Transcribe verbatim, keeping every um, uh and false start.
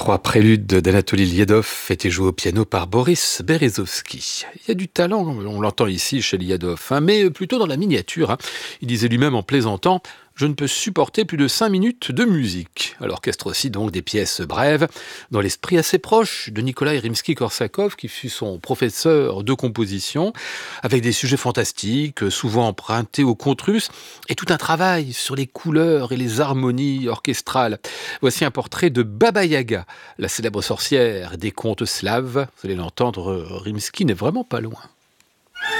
Trois préludes d'Anatoly Liadov étaient joués au piano par Boris Berezovsky. Il y a du talent, on l'entend ici chez Liadov, hein, mais plutôt dans la miniature. Hein. Il disait lui-même en plaisantant « Je ne peux supporter plus de cinq minutes de musique ». À l'orchestre aussi, donc, des pièces brèves, dans l'esprit assez proche de Nikolai Rimsky-Korsakov, qui fut son professeur de composition, avec des sujets fantastiques, souvent empruntés au conte russe, et tout un travail sur les couleurs et les harmonies orchestrales. Voici un portrait de Baba Yaga, la célèbre sorcière des contes slaves. Vous allez l'entendre, Rimsky n'est vraiment pas loin.